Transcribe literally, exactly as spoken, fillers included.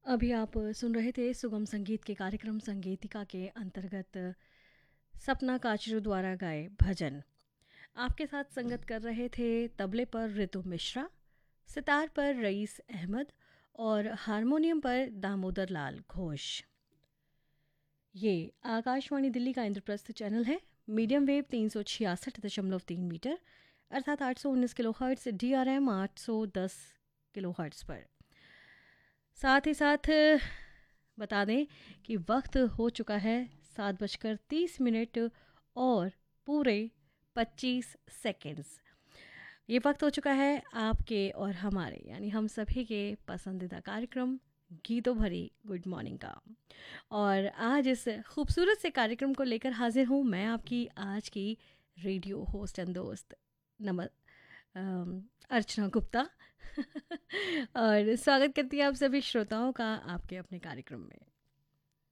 अभी आप सुन रहे थे सुगम संगीत के कार्यक्रम संगीतिका के अंतर्गत सपना काचरू द्वारा गाए भजन। आपके साथ संगत कर रहे थे तबले पर ऋतु मिश्रा, सितार पर रईस अहमद और हारमोनियम पर दामोदर लाल घोष। ये आकाशवाणी दिल्ली का इंद्रप्रस्थ चैनल है। मीडियम वेव तीन सौ छियासठ दशमलव तीन मीटर अर्थात आठ सौ उन्नीस kilo hertz, D R M आठ सौ दस किलो हर्ट्स पर। साथ ही साथ बता दें कि वक्त हो चुका है सात बजकर तीस मिनट और पूरे पच्चीस सेकंड्स। ये वक्त हो चुका है आपके और हमारे यानी हम सभी के पसंदीदा कार्यक्रम गीतों भरी गुड मॉर्निंग का। और आज इस खूबसूरत से कार्यक्रम को लेकर हाजिर हूँ मैं, आपकी आज की रेडियो होस्ट एंड दोस्त नम अम, अर्चना गुप्ता। और स्वागत करती है आप सभी श्रोताओं का आपके अपने कार्यक्रम में।